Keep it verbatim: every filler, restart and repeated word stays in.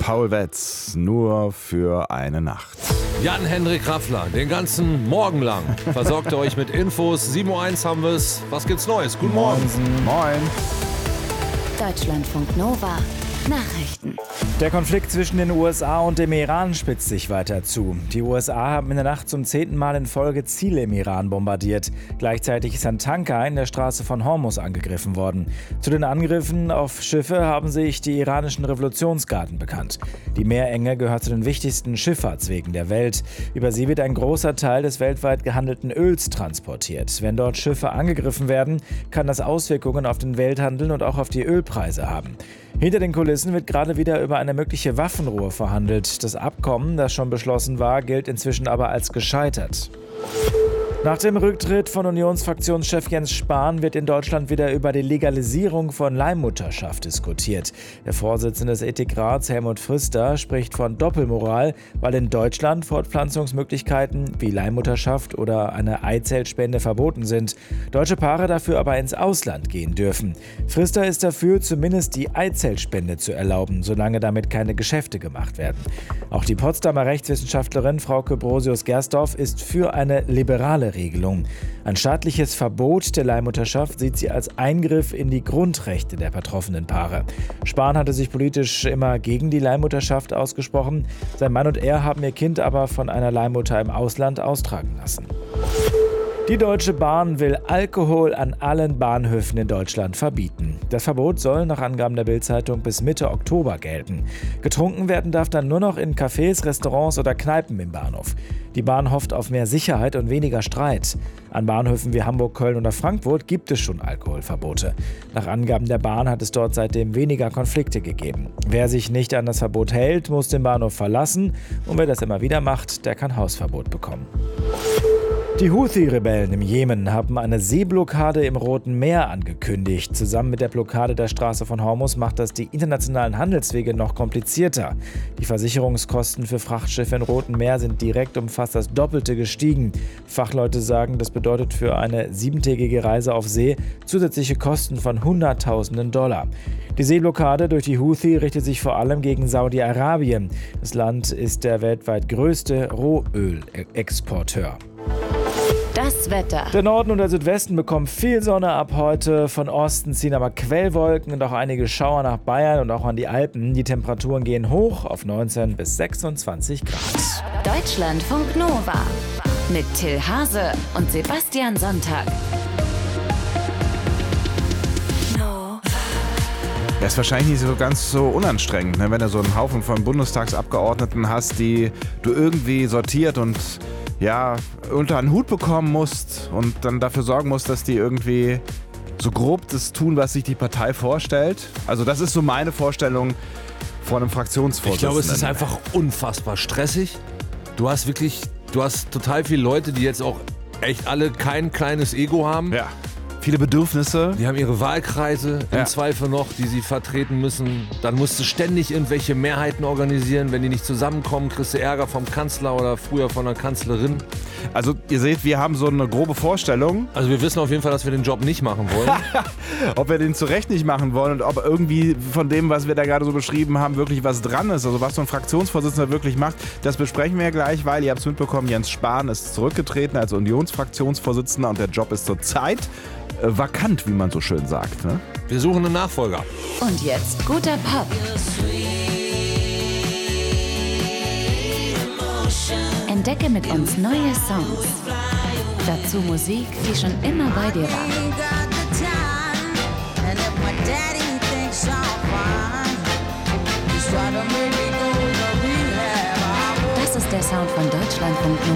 Paul Wetz, nur für eine Nacht. Jan-Henrik Raffler, den ganzen Morgen lang versorgt er euch mit Infos. sieben Uhr eins haben wir es. Was gibt's Neues? Guten Morgen. Moin. Deutschlandfunk Nova. Nachrichten. Der Konflikt zwischen den U S A und dem Iran spitzt sich weiter zu. Die U S A haben in der Nacht zum zehnten Mal in Folge Ziele im Iran bombardiert. Gleichzeitig ist ein Tanker in der Straße von Hormuz angegriffen worden. Zu den Angriffen auf Schiffe haben sich die iranischen Revolutionsgarden bekannt. Die Meerenge gehört zu den wichtigsten Schifffahrtswegen der Welt. Über sie wird ein großer Teil des weltweit gehandelten Öls transportiert. Wenn dort Schiffe angegriffen werden, kann das Auswirkungen auf den Welthandel und auch auf die Ölpreise haben. Hinter den Kulissen wird gerade wieder über eine mögliche Waffenruhe verhandelt. Das Abkommen, das schon beschlossen war, gilt inzwischen aber als gescheitert. Nach dem Rücktritt von Unionsfraktionschef Jens Spahn wird in Deutschland wieder über die Legalisierung von Leihmutterschaft diskutiert. Der Vorsitzende des Ethikrats, Helmut Frister, spricht von Doppelmoral, weil in Deutschland Fortpflanzungsmöglichkeiten wie Leihmutterschaft oder eine Eizellspende verboten sind. Deutsche Paare dafür aber ins Ausland gehen dürfen. Frister ist dafür, zumindest die Eizellspende zu erlauben, solange damit keine Geschäfte gemacht werden. Auch die Potsdamer Rechtswissenschaftlerin Frauke Brosius-Gersdorf ist für eine liberale Regelung. Ein staatliches Verbot der Leihmutterschaft sieht sie als Eingriff in die Grundrechte der betroffenen Paare. Spahn hatte sich politisch immer gegen die Leihmutterschaft ausgesprochen. Sein Mann und er haben ihr Kind aber von einer Leihmutter im Ausland austragen lassen. Die Deutsche Bahn will Alkohol an allen Bahnhöfen in Deutschland verbieten. Das Verbot soll nach Angaben der Bild-Zeitung bis Mitte Oktober gelten. Getrunken werden darf dann nur noch in Cafés, Restaurants oder Kneipen im Bahnhof. Die Bahn hofft auf mehr Sicherheit und weniger Streit. An Bahnhöfen wie Hamburg, Köln oder Frankfurt gibt es schon Alkoholverbote. Nach Angaben der Bahn hat es dort seitdem weniger Konflikte gegeben. Wer sich nicht an das Verbot hält, muss den Bahnhof verlassen. Und wer das immer wieder macht, der kann Hausverbot bekommen. Die Houthi-Rebellen im Jemen haben eine Seeblockade im Roten Meer angekündigt. Zusammen mit der Blockade der Straße von Hormuz macht das die internationalen Handelswege noch komplizierter. Die Versicherungskosten für Frachtschiffe im Roten Meer sind direkt um fast das Doppelte gestiegen. Fachleute sagen, das bedeutet für eine siebentägige Reise auf See zusätzliche Kosten von Hunderttausenden Dollar. Die Seeblockade durch die Houthi richtet sich vor allem gegen Saudi-Arabien. Das Land ist der weltweit größte Rohölexporteur. Das Wetter. Der Norden und der Südwesten bekommen viel Sonne ab heute. Von Osten ziehen aber Quellwolken und auch einige Schauer nach Bayern und auch an die Alpen. Die Temperaturen gehen hoch auf neunzehn bis sechsundzwanzig Grad. Deutschlandfunk Nova. Mit Till Hase und Sebastian Sonntag. Das ist wahrscheinlich nicht so ganz so unanstrengend, ne? Wenn du so einen Haufen von Bundestagsabgeordneten hast, die du irgendwie sortiert und ja, unter einen Hut bekommen musst und dann dafür sorgen musst, dass die irgendwie so grob das tun, was sich die Partei vorstellt. Also das ist so meine Vorstellung von einem Fraktionsvorsitzenden. Ich glaube, es ist einfach unfassbar stressig. Du hast wirklich, du hast total viele Leute, die jetzt auch echt alle kein kleines Ego haben. Ja. Viele Bedürfnisse. Die haben ihre Wahlkreise im Ja. Zweifel noch, die sie vertreten müssen. Dann musst du ständig irgendwelche Mehrheiten organisieren. Wenn die nicht zusammenkommen, kriegst du Ärger vom Kanzler oder früher von der Kanzlerin. Also ihr seht, wir haben so eine grobe Vorstellung, Also wir wissen auf jeden Fall, dass wir den Job nicht machen wollen. ob wir den zu Recht nicht machen wollen und ob irgendwie von dem, was wir da gerade so beschrieben haben, wirklich was dran ist. Also was so ein Fraktionsvorsitzender wirklich macht, das besprechen wir ja gleich, weil ihr habt es mitbekommen, Jens Spahn ist zurückgetreten als Unionsfraktionsvorsitzender und der Job ist zurzeit äh, vakant, wie man so schön sagt. Ne? Wir suchen einen Nachfolger. Und jetzt guter Pop. Entdecke mit uns neue Songs. Dazu Musik, die schon immer bei dir war. Das ist der Sound von Deutschlandfunk